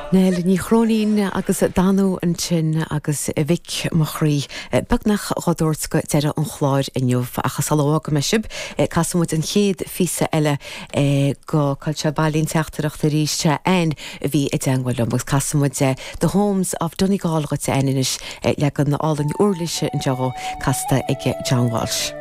Nel ní chrónín agus danú an sin agus vic machrí bagnach rodúirt go deire an chláir inniuh achas salóga me sib casamúid an chéad fisa eile go cailse bailín teachtarach a ríiste ein bhí i danghail agus casamúid the Homes of Donegal go te eininis le an na álan úrlaise an deá casta ige John Walsh.